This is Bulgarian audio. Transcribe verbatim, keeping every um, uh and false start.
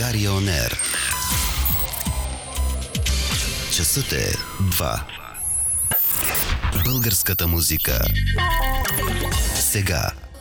България On Air. Часът е два. Българската музика сега.